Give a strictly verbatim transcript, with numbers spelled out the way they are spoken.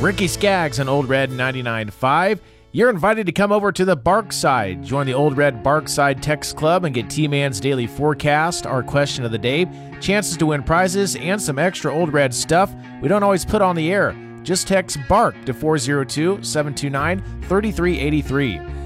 Ricky Skaggs on Old Red ninety-nine point five. You're invited to come over to the Barkside. Join the Old Red Barkside Text Club and get T-Man's daily forecast, our question of the day, chances to win prizes, and some extra Old Red stuff we don't always put on the air. Just text BARK to four oh two, seven two nine, three three eight three.